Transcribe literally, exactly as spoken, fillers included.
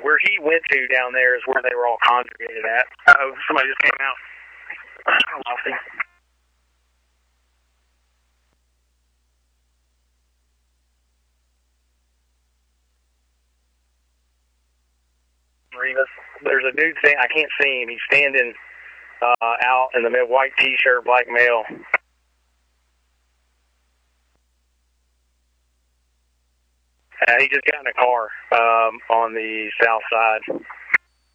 where he went to down there is where they were all congregated at. Oh, somebody just came out. I lost him. Rivas. There's a dude saying, I can't see him. He's standing uh, out in the mid white t-shirt, black male. Uh, he just got in a car um, on the south side.